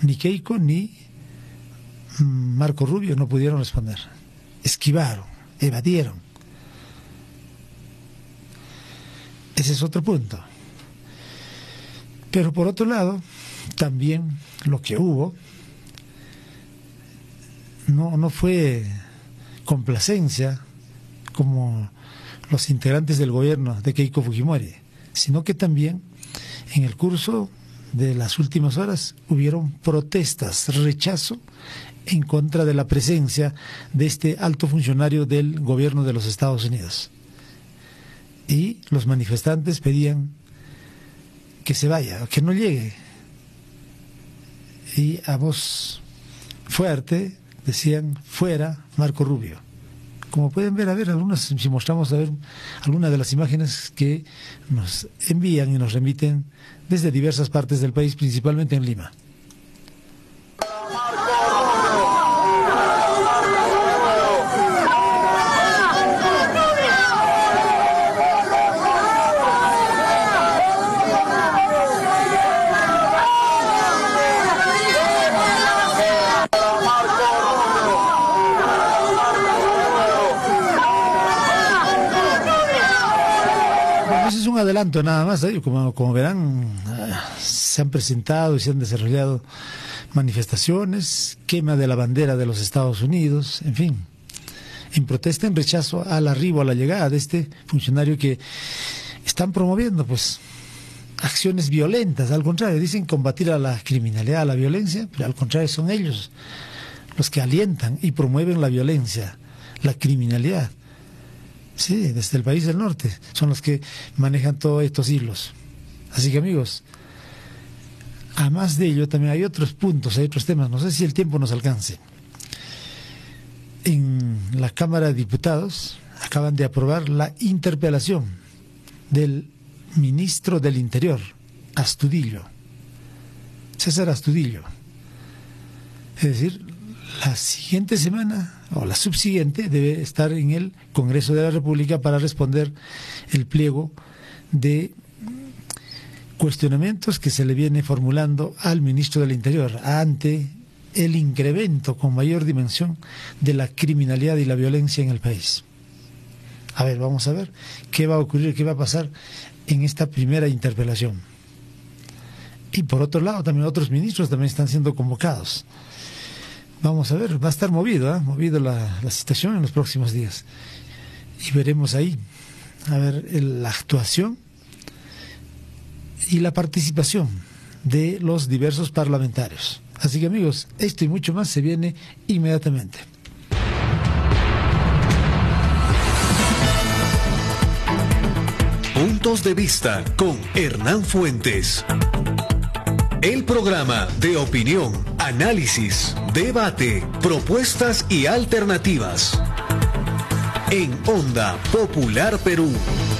Ni Keiko ni Marco Rubio no pudieron responder. Esquivaron, evadieron. Ese es otro punto. Pero por otro lado, también lo que hubo no fue complacencia como los integrantes del gobierno de Keiko Fujimori, sino que también en el curso de las últimas horas hubieron protestas, rechazo en contra de la presencia de este alto funcionario del gobierno de los Estados Unidos. Y los manifestantes pedían que se vaya, que no llegue. Y a voz fuerte decían: fuera Marco Rubio. Como pueden ver, si mostramos algunas de las imágenes que nos envían y nos remiten desde diversas partes del país, principalmente en Lima. Es un adelanto nada más, ¿eh? Como verán, se han presentado y se han desarrollado manifestaciones, quema de la bandera de los Estados Unidos, en fin, en protesta, en rechazo al arribo, a la llegada de este funcionario que están promoviendo pues acciones violentas. Al contrario, dicen combatir a la criminalidad, a la violencia, pero al contrario son ellos los que alientan y promueven la violencia, la criminalidad. Sí, desde el país del norte son los que manejan todos estos hilos. Así que, amigos, además de ello también hay otros puntos, hay otros temas. No sé si el tiempo nos alcance. En la Cámara de Diputados acaban de aprobar la interpelación del ministro del Interior, Astudillo, César Astudillo. Es decir, la siguiente semana o la subsiguiente debe estar en el Congreso de la República para responder el pliego de cuestionamientos que se le viene formulando al ministro del Interior ante el incremento con mayor dimensión de la criminalidad y la violencia en el país. A ver, vamos a ver qué va a ocurrir, qué va a pasar en esta primera interpelación. Y por otro lado, también otros ministros también están siendo convocados. Vamos a ver, va a estar movido la situación en los próximos días. Y veremos ahí, a ver, la actuación y la participación de los diversos parlamentarios. Así que, amigos, esto y mucho más se viene inmediatamente. Puntos de vista con Hernán Fuentes. El programa de opinión, análisis, debate, propuestas y alternativas. En Onda Popular Perú.